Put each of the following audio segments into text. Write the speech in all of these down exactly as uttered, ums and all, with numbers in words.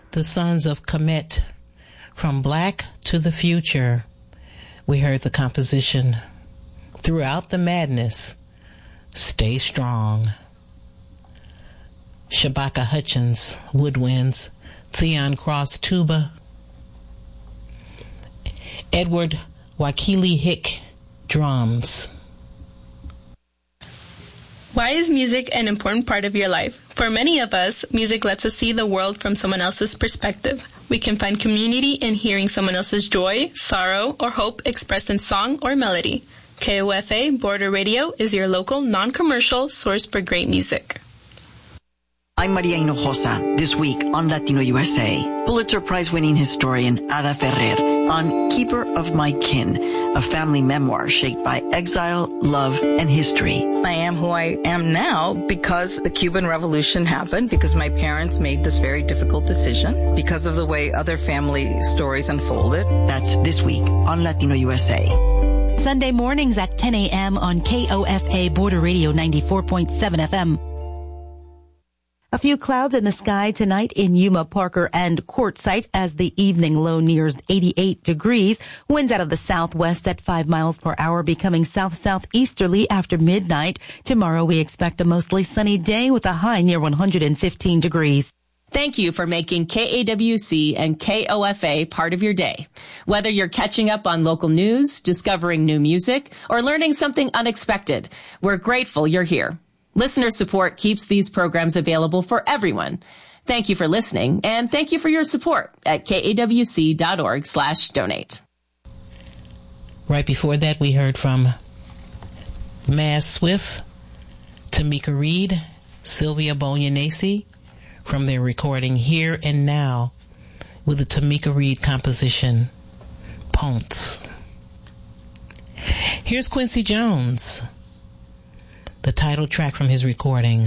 the Sons of Kemet. From Black to the Future, we heard the composition Throughout the Madness, Stay Strong. Shabaka Hutchins, woodwinds. Theon Cross, tuba. Edward Wakili Hick, drums. Why is music an important part of your life? For many of us, music lets us see the world from someone else's perspective. We can find community in hearing someone else's joy, sorrow, or hope expressed in song or melody. K O F A Border Radio is your local, non-commercial source for great music. I'm Maria Hinojosa. This week on Latino U S A, Pulitzer Prize-winning historian Ada Ferrer on Keeper of My Kin, a family memoir shaped by exile, love, and history. I am who I am now because the Cuban Revolution happened, because my parents made this very difficult decision, because of the way other family stories unfolded. That's this week on Latino U S A. Sunday mornings at ten a.m. on K O F A Border Radio ninety-four point seven F M. A few clouds in the sky tonight in Yuma, Parker, and Quartzsite as the evening low nears eighty-eight degrees. Winds out of the southwest at five miles per hour, becoming south-southeasterly after midnight. Tomorrow we expect a mostly sunny day with a high near one hundred fifteen degrees. Thank you for making K A W C and K O F A part of your day. Whether you're catching up on local news, discovering new music, or learning something unexpected, we're grateful you're here. Listener support keeps these programs available for everyone. Thank you for listening, and thank you for your support at kawc.org slash donate. Right before that, we heard from Maz Swift, Tamika Reed, Sylvia Bolognesi from their recording Here and Now with the Tamika Reed composition, Ponce. Here's Quincy Jones, the title track from his recording,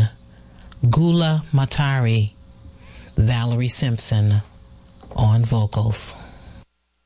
Gula Matari, Valerie Simpson on vocals.